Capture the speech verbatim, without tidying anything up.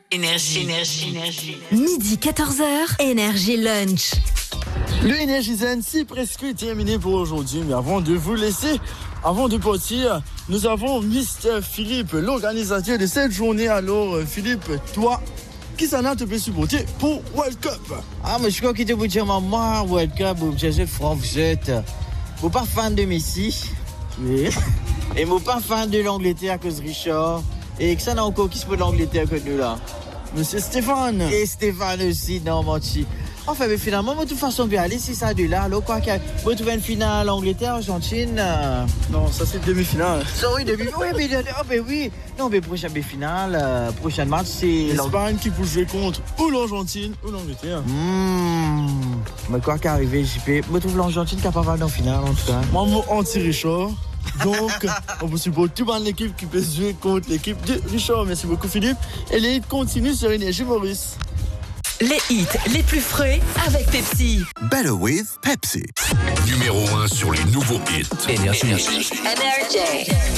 Énergie, énergie, énergie. Midi quatorze heures, Énergie Lunch. Le Énergie Zen, c'est presque terminé pour aujourd'hui. Mais avant de vous laisser, avant de partir, nous avons mister Philippe, l'organisateur de cette journée. Alors, Philippe, toi, qui s'en a te peut supporter pour World Cup? Ah, mais je crois qu'il te peut dire, moi, World Cup, je suis franc, vous êtes. Je suis pas fan de Messi. Oui. Et je suis pas fan de l'Angleterre à cause de Richard. Et que ça n'a encore qui se peut de l'Angleterre que nous là. Monsieur Stéphane. Et Stéphane aussi, non, mon petit. Enfin, mais finalement, de toute façon, bien aller, c'est ça de là. Alors, quoi qu'il y a trouver une finale Angleterre-Argentine. Euh... Non, ça c'est demi-finale. Sorry, demi Oui, mais, oh, mais oui. Non, mais prochaine finale, euh, prochain match, c'est. L'Espagne qui peut jouer contre ou l'Argentine ou l'Angleterre. Mmh. Mais quoi qu'arriver, J P, je trouve l'Argentine capable d'en finale, en tout cas. Moi, mon anti-Richard. Donc, on peut supporter toute l'équipe qui peut jouer contre l'équipe de Richard. Merci beaucoup, Philippe. Et les hits continuent sur Énergie Maurice. Les hits les plus frais avec Pepsi. Better with Pepsi. Numéro un sur les nouveaux hits. Énergie. Énergie.